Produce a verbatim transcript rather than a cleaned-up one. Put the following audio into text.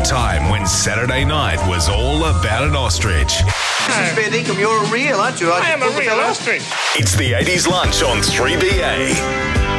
time when Saturday night was all about an ostrich. This is fair dinkum. You're a real, aren't you? I am a real ostrich. It's the eighties lunch on three B A.